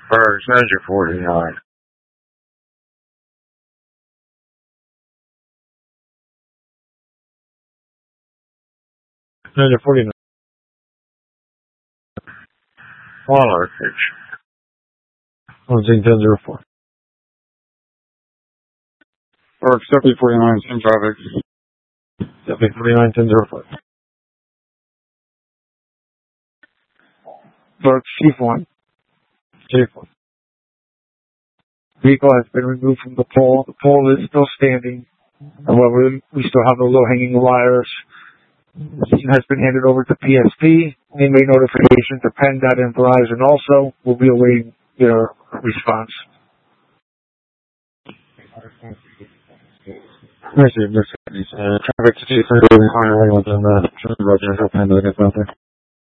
First, measure 49. Measure 49. Waller pitch. 1004. Or Stephanie 49, same traffic. Stephanie 49, 1004. But Chief 1. Chief 1. Vehicle has been removed from the pole. The pole is still standing. However, we still have the low-hanging wires. The scene has been handed over to PSP. They made notification to PennDOT and Verizon also. We'll be awaiting their response. Traffic to Chief 1, within the residential plan that gets out there.